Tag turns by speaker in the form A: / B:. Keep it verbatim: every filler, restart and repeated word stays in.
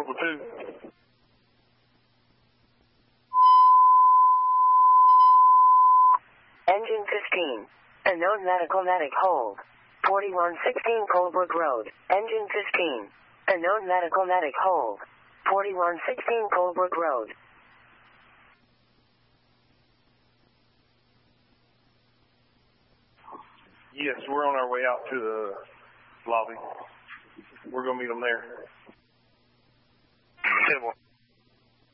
A: Portable two.
B: Engine fifteen. Unknown medical medic hold. forty-one sixteen Colebrook Road. Engine fifteen. Unknown medical medic hold. forty-one sixteen Colebrook Road.
A: Yes, we're on our way out to the lobby. We're going to meet them there. ten one.